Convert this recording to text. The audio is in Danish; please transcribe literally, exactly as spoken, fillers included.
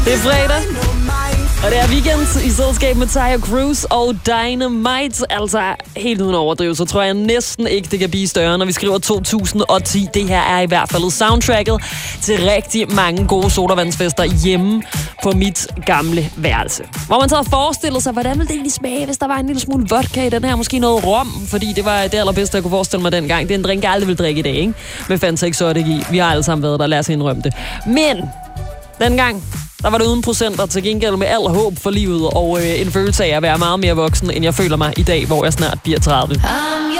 Det er fredag, og det er weekend i selskab med Taio Cruz og Dynamite. Altså, helt uden overdrivelse, så tror jeg næsten ikke, det kan blive større, når vi skriver to tusind og ti. Det her er i hvert fald soundtracket til rigtig mange gode sodavandsfester hjemme på mit gamle værelse. Hvor man så har forestillet sig, hvordan ville det egentlig smage, hvis der var en lille smule vodka i den her, måske noget rom, fordi det var det allerbedste, jeg kunne forestille mig dengang. Det er en drink, jeg aldrig ville drikke i dag, ikke? Med Fanta Exotic i. Vi har alle sammen været der, lad os indrømme det. Men dengang, der var det uden procenter, til gengæld med al håb for livet og øh, en følelse af at være meget mere voksen, end jeg føler mig i dag, hvor jeg snart bliver tredive.